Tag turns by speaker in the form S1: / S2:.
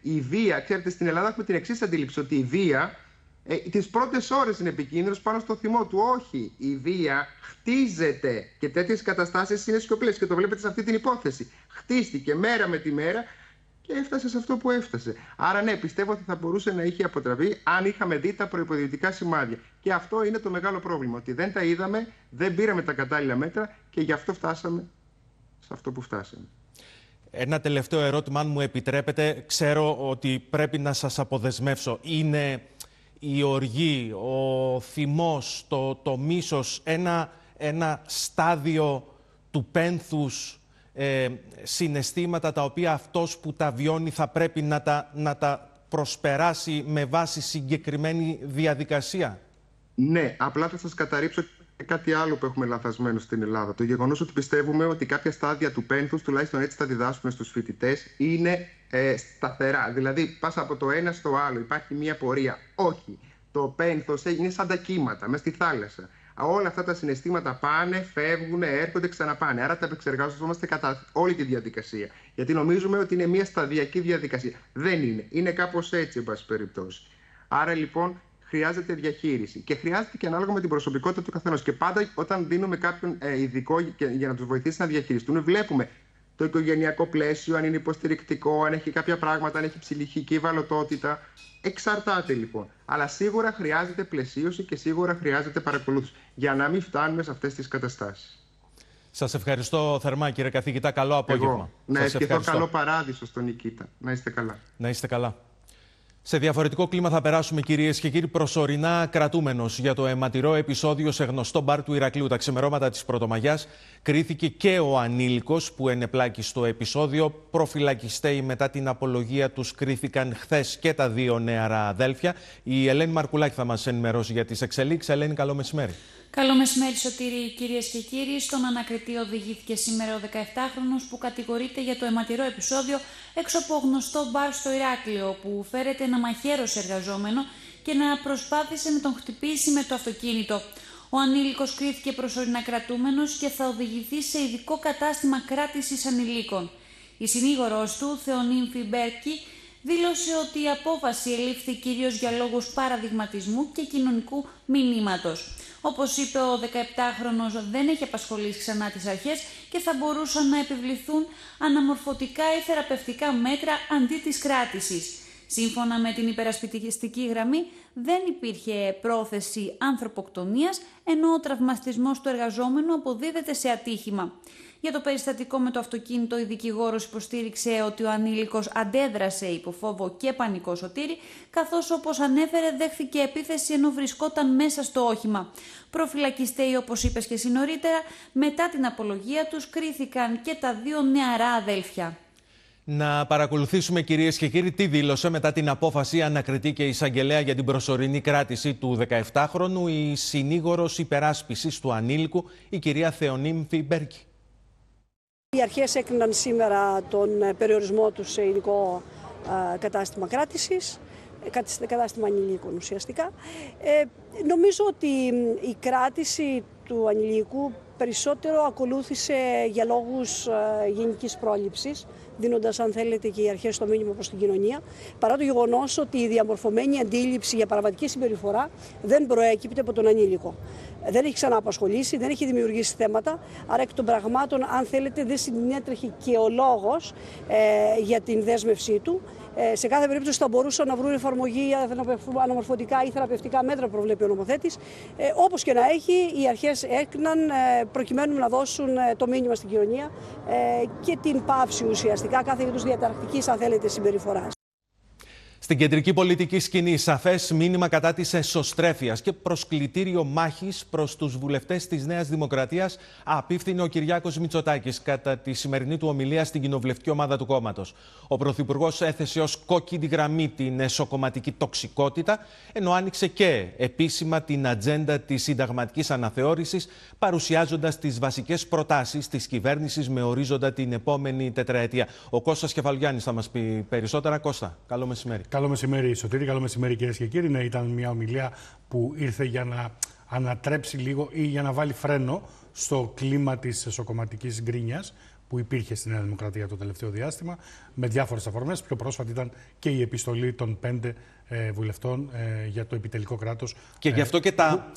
S1: η βία, ξέρετε, στην Ελλάδα έχουμε την εξής αντίληψη, ότι η βία τις πρώτες ώρες είναι επικίνδυνος πάνω στο θυμό του. Όχι, η βία χτίζεται και τέτοιες καταστάσεις είναι σιωπηλές και το βλέπετε σε αυτή την υπόθεση. Χτίστηκε μέρα με τη μέρα και έφτασε σε αυτό που έφτασε. Άρα ναι, πιστεύω ότι θα μπορούσε να είχε αποτραπεί αν είχαμε δει τα προϋποδιωτικά σημάδια. Και αυτό είναι το μεγάλο πρόβλημα, ότι δεν τα είδαμε, δεν πήραμε τα κατάλληλα μέτρα και γι' αυτό φτάσαμε σε αυτό που φτάσαμε. Ένα
S2: τελευταίο ερώτημα, αν μου επιτρέπετε. Ξέρω ότι πρέπει να σας αποδεσμεύσω. Είναι η οργή, ο θυμός, το μίσος, ένα στάδιο του πένθους, συναισθήματα τα οποία αυτός που τα βιώνει θα πρέπει να τα προσπεράσει με βάση συγκεκριμένη διαδικασία? Ναι, απλά θα σας καταρρύψω κάτι άλλο που έχουμε λανθασμένο στην Ελλάδα. Το γεγονός ότι πιστεύουμε ότι κάποια στάδια του πένθους, τουλάχιστον έτσι τα διδάσκουμε στους φοιτητές, είναι σταθερά. Δηλαδή πας από το ένα στο άλλο, υπάρχει μια πορεία. Όχι. Το πένθος είναι σαν τα κύματα μέσα στη θάλασσα. Όλα αυτά τα συναισθήματα πάνε, φεύγουν, έρχονται, ξαναπάνε. Άρα τα επεξεργαζόμαστε κατά όλη τη διαδικασία. Γιατί νομίζουμε ότι είναι μια σταδιακή διαδικασία. Δεν είναι. Είναι κάπως έτσι, εν πάση περιπτώσει. Άρα λοιπόν χρειάζεται διαχείριση. Και χρειάζεται και ανάλογα με την προσωπικότητα του καθενός. Και πάντα όταν δίνουμε κάποιον ειδικό για να τους βοηθήσει να διαχειριστούν, βλέπουμε το οικογενειακό πλαίσιο, αν είναι υποστηρικτικό, αν έχει κάποια πράγματα, αν έχει ψυχική ευαλωτότητα. Εξαρτάται λοιπόν. Αλλά σίγουρα χρειάζεται πλαισίωση και σίγουρα χρειάζεται παρακολούθηση για να μην φτάνουμε σε αυτές τις καταστάσεις. Σας ευχαριστώ θερμά, κύριε καθηγητά. Καλό απόγευμα. Να ευχηθώ καλό παράδεισο στον Νικήτα. Να είστε καλά. Να είστε καλά. Σε διαφορετικό κλίμα θα περάσουμε, κυρίες και κύριοι. Προσωρινά κρατούμενος για το αιματηρό επεισόδιο σε γνωστό μπαρ του Ηρακλείου τα ξημερώματα της Πρωτομαγιάς κρίθηκε και ο ανήλικος που ενεπλάκη στο επεισόδιο. Προφυλακιστέοι μετά την απολογία τους κρίθηκαν χθες και τα δύο νεαρά αδέλφια. Η Ελένη Μαρκουλάκη θα μας ενημερώσει για τις εξελίξεις. Ελένη, καλό μεσημέρι.
S3: Καλό μεσημέρι, Σωτήρη, κυρίες και κύριοι. Στον ανακριτή οδηγήθηκε σήμερα ο 17χρονος που κατηγορείται για το αιματηρό επεισόδιο έξω από γνωστό μπαρ στο Ηράκλειο, που φέρεται ένα μαχαίρο σε εργαζόμενο και να προσπάθησε να τον χτυπήσει με το αυτοκίνητο. Ο ανήλικος κρίθηκε προσωρινά κρατούμενος και θα οδηγηθεί σε ειδικό κατάστημα κράτησης ανηλίκων. Η συνήγορος του, Θεονίμφη Μπέρκη, δήλωσε ότι η απόφαση ελήφθη κυρίως για λόγους παραδειγματισμού και κοινωνικού μηνύματος. Όπως είπε, ο 17χρονος δεν έχει απασχολήσει ξανά τις αρχές και θα μπορούσαν να επιβληθούν αναμορφωτικά ή θεραπευτικά μέτρα αντί της κράτησης. Σύμφωνα με την υπερασπιστική γραμμή, δεν υπήρχε πρόθεση ανθρωποκτονίας, ενώ ο τραυματισμός του εργαζόμενου αποδίδεται σε ατύχημα. Για το περιστατικό με το αυτοκίνητο, η δικηγόρος υποστήριξε ότι ο ανήλικος αντέδρασε υπό φόβο και πανικό, Σωτήρη, καθώς, όπως ανέφερε, δέχθηκε επίθεση ενώ βρισκόταν μέσα στο όχημα. Προφυλακιστέοι, όπως είπες και εσύ νωρίτερα, μετά την απολογία τους κρίθηκαν και τα δύο νεαρά αδέλφια.
S2: Να παρακολουθήσουμε, κυρίες και κύριοι, τι δήλωσε μετά την απόφαση ανακριτή και εισαγγελέα για την προσωρινή κράτηση του 17χρονου η συνήγορος υπεράσπισης του ανήλικου, η κυρία Θεονίμφη Μπέρκη.
S4: Οι αρχές έκριναν σήμερα τον περιορισμό του σε ειδικό κατάστημα κράτησης, κατάστημα ανηλίκων ουσιαστικά. Νομίζω ότι η κράτηση του ανηλίκου περισσότερο ακολούθησε για λόγους γενικής πρόληψης, δίνοντας, αν θέλετε, και οι αρχές το μήνυμα προς την κοινωνία, παρά το γεγονός ότι η διαμορφωμένη αντίληψη για παραβατική συμπεριφορά δεν προέκυπτε από τον ανήλικο. Δεν έχει ξανααπασχολήσει, δεν έχει δημιουργήσει θέματα, άρα εκ των πραγμάτων, αν θέλετε, δεν συνέτρεχε και ο λόγος για την δέσμευσή του. Σε κάθε περίπτωση θα μπορούσαν να βρουν εφαρμογή αναμορφωτικά ή θεραπευτικά μέτρα που προβλέπει ο νομοθέτης. Όπως και να έχει, οι αρχές έκριναν προκειμένου να δώσουν το μήνυμα στην κοινωνία και την πάυση ουσιαστικά κάθε είδους διαταρακτικής, αν θέλετε, συμπεριφοράς.
S2: Στην κεντρική πολιτική σκηνή, σαφές μήνυμα κατά της εσωστρέφειας και προσκλητήριο μάχης προς τους βουλευτές της Νέας Δημοκρατίας απίφθινε ο Κυριάκος Μητσοτάκης κατά τη σημερινή του ομιλία στην κοινοβουλευτική ομάδα του κόμματος. Ο Πρωθυπουργός έθεσε ως κόκκινη γραμμή την εσωκομματική τοξικότητα, ενώ άνοιξε και επίσημα την ατζέντα της συνταγματικής αναθεώρησης, παρουσιάζοντας τις βασικές προτάσεις της κυβέρνησης με ορίζοντα την επόμενη τετραετία. Ο Κώστας Κεφαλογιάννης θα μας πει περισσότερα. Κώστα, καλό μεσημέρι.
S5: Καλό μεσημέρι, Σωτήρη. Καλό μεσημέρι, κυρίες και κύριοι. Ναι, ήταν μια ομιλία που ήρθε για να ανατρέψει λίγο ή για να βάλει φρένο στο κλίμα της εσωκομματικής γκρίνιας που υπήρχε στη Νέα Δημοκρατία το τελευταίο διάστημα, με διάφορες αφορμές. Πιο πρόσφατη ήταν και η επιστολή των 5 βουλευτών για το επιτελικό κράτος.
S2: Και γι' αυτό και